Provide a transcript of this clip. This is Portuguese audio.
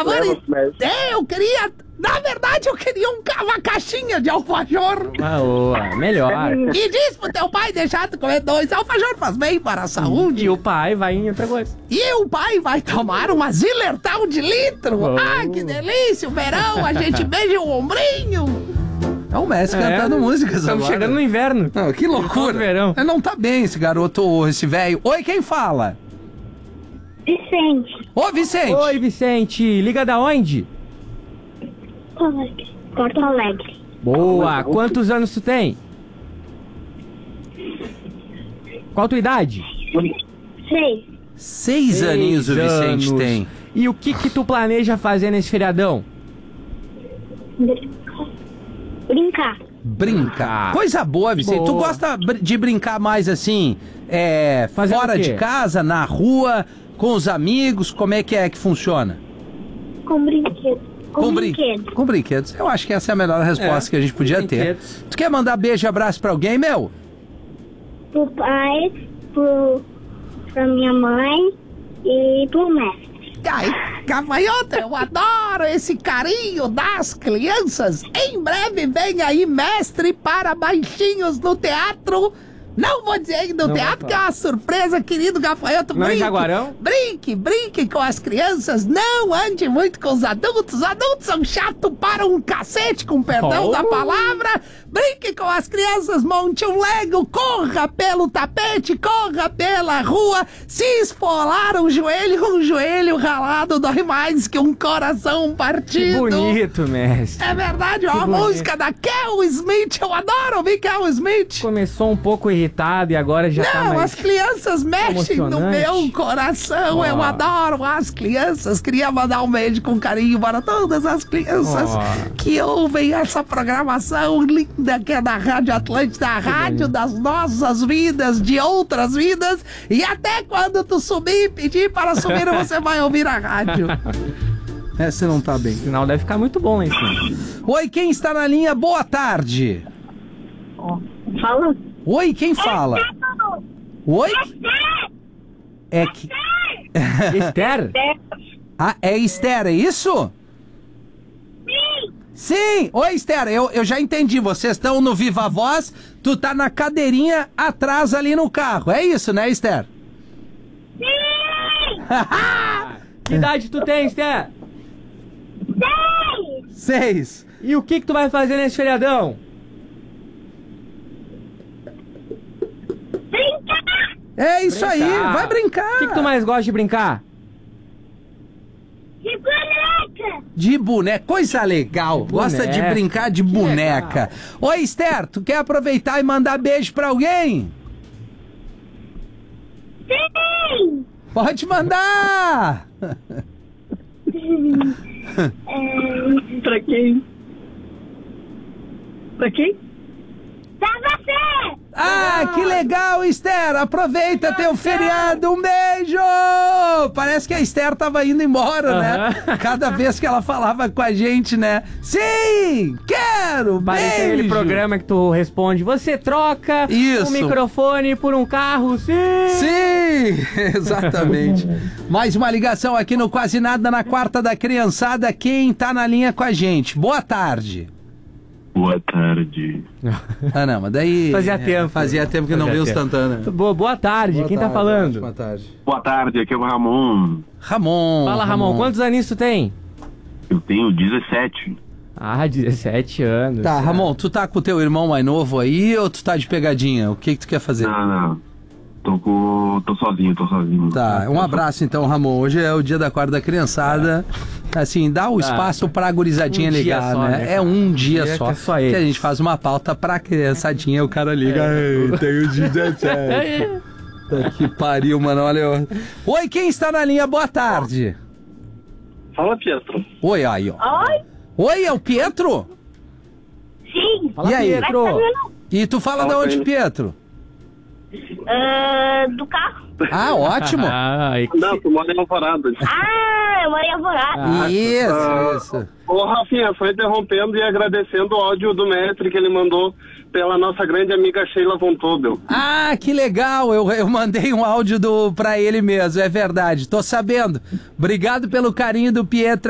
favorito. Eu queria... Na verdade, eu queria uma caixinha de alfajor. Melhor. E diz pro teu pai deixar tu comer 2 alfajor, faz bem para a saúde. E o pai vai em outra coisa. E o pai vai tomar uma Zillertal de litro. Que delícia, o verão, a gente beija o ombrinho. É o Messi cantando músicas Estamos agora. chegando no inverno. Não, que loucura. Verão. Não tá bem esse garoto, esse velho. Oi, quem fala? Vicente. Ô, Vicente. Oi, Vicente. Liga da onde? Porto Alegre. Boa. Quantos anos tu tem? Qual a tua idade? 6. 6 aninhos o Vicente anos. tem. E o que tu planeja fazer nesse feriadão? Brincar. Brincar. Coisa boa, Vicente. Boa. Tu gosta de brincar mais assim, Fazendo fora o quê? de casa, na rua, com os amigos? Como é que funciona? Com brinquedo. Com brinquedos. Eu acho que essa é a melhor resposta que a gente podia ter. brinquedos. Tu quer mandar beijo e abraço pra alguém, meu? Pro pai, pra minha mãe e pro mestre. Ai, gafanhoto, eu adoro esse carinho das crianças. Em breve vem aí Mestre para Baixinhos no teatro. Não vou dizer ainda no Não teatro, vai que é uma surpresa, querido gafanhoto. Não é em Jaguarão? Brinque com as crianças. Não ande muito com os adultos. Os adultos são chatos para um cacete, com perdão da palavra. Brinque com as crianças, monte um Lego, corra pelo tapete, corra pela rua. Se esfolar um joelho ralado dói mais que um coração Que partido. bonito, mestre. É verdade, ó, a bonito. música da Kel Smith, eu adoro ouvir Kel Smith. Começou um pouco irritado e agora já tá Não, mais... as crianças mexem no emocionante. meu coração, Ó. eu adoro as crianças. Queria mandar um beijo com carinho para todas as crianças Ó. que ouvem essa programação linda que é da Rádio Atlântida, a rádio das nossas vidas, de outras vidas. E até quando tu subir e pedir para subir, você vai ouvir a rádio. Essa não tá bem. O sinal deve ficar muito bom lá em cima. Oi, quem está na linha? Boa tarde. Fala. Oi, quem fala? Oi? É que... Esther? Ah, é Esther, é isso? Sim! Oi, Esther, eu já entendi. Vocês estão no Viva Voz, tu tá na cadeirinha atrás ali no carro. É isso, né, Esther? Que idade tu tem, Esther? 6. E o que tu vai fazer nesse feriadão? É isso aí, vai brincar. O que tu mais gosta de brincar? De boneca. De boneca, coisa legal. Gosta de boneca. brincar de Que boneca. legal. Oi, Esther, tu quer aproveitar e mandar beijo pra alguém? Sim. Pode mandar! Pra quem? Pra quem? Pra você. Ah, que legal, Esther! Aproveita teu feriado, um beijo! Parece que a Esther tava indo embora, né? Cada vez que ela falava com a gente, né? Sim! Quero! Parece Beijo! aquele programa que tu responde, você troca Isso. o microfone por um carro, sim! Sim, exatamente. Mais uma ligação aqui no Quase Nada na Quarta da Criançada. Quem tá na linha com a gente? Boa tarde. Boa tarde. Ah, não, mas daí... Fazia tempo. Fazia tempo que não Fazia veio os tempo. Tantana. Boa tarde, quem tá falando? Boa tarde. Boa tarde, aqui é o Ramon. Ramon. Fala, Ramon, quantos aninhos tu tem? Eu tenho 17. Ah, 17 anos. Tá, Ramon, tu tá com o teu irmão mais novo aí ou tu tá de pegadinha? O que tu quer fazer? Não. Tô sozinho. Tá, um abraço então, Ramon. Hoje é o dia da Quarta da Criançada. Assim, dá o espaço pra gurizadinha Um dia ligar, só, né? né, É cara? um dia Que é só. só Que a eles. gente faz uma pauta pra criançadinha, o cara liga. Ei, tenho 17. Tá que pariu, mano. Olha eu... Oi, quem está na linha? Boa tarde. Fala, Pietro. Oi, aí, ó. Oi. Oi, é o Pietro? Sim. Fala, E aí? Pietro. E tu fala de onde, Pietro? Do carro. Ah, ótimo. Ai, Não, tu mora em Alvorada. Eu moro em Alvorada. Isso. Ô, Rafinha, só interrompendo e agradecendo o áudio do mestre que ele mandou pela nossa grande amiga Sheila Von Tobel. Ah, que legal. Eu mandei um áudio pra ele mesmo, é verdade. Tô sabendo. Obrigado pelo carinho do Pietro.